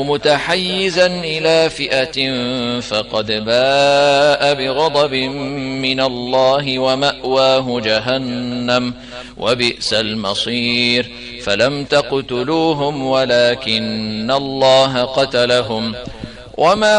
متحيزا إلى فئة فقد باء بغضب من الله ومأواه جهنم وبئس المصير فلم تقتلوهم ولكن الله قتلهم وما